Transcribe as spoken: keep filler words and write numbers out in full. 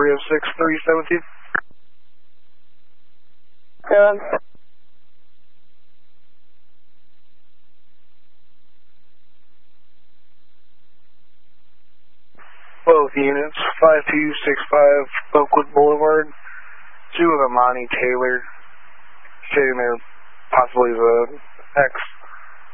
three oh six, three seventeen. Seven. Both units, five two six five Oakwood Boulevard, two of Amani Taylor, sitting there, possibly the X